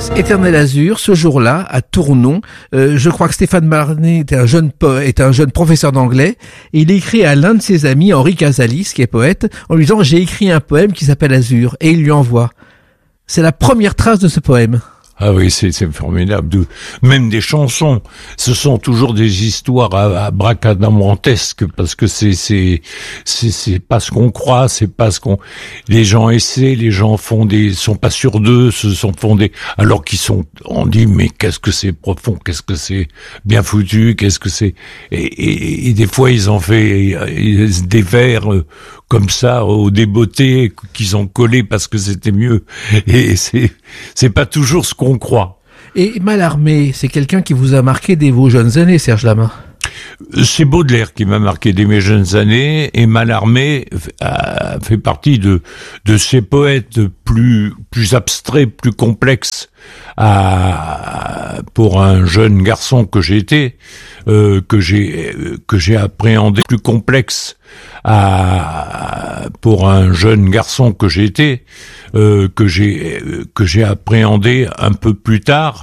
Éternel Azur, ce jour-là, à Tournon, je crois que Stéphane Marnet est un jeune professeur d'anglais, et il écrit à l'un de ses amis, Henri Casalis, qui est poète, en lui disant « J'ai écrit un poème qui s'appelle Azur », et il lui envoie. C'est la première trace de ce poème. Ah oui, c'est formidable. Même des chansons, ce sont toujours des histoires abracadabrantesques, parce que c'est pas ce qu'on croit, c'est pas ce qu'on. Les gens essaient, les gens sont pas sûrs d'eux, alors qu'ils sont. On dit mais qu'est-ce que c'est profond, qu'est-ce que c'est bien foutu, qu'est-ce que c'est. Et des fois ils ont fait des vers comme ça au débeauté qu'ils ont collé parce que c'était mieux. Et c'est pas toujours ce qu'on croit. Et Mallarmé, c'est quelqu'un qui vous a marqué dès vos jeunes années, Serge Lama? C'est Baudelaire qui m'a marqué dès mes jeunes années, et Mallarmé a fait partie de ces poètes plus abstraits, plus complexes pour un jeune garçon que j'ai été, que j'ai appréhendé, plus complexe pour un jeune garçon que j'ai été, que j'ai appréhendé un peu plus tard.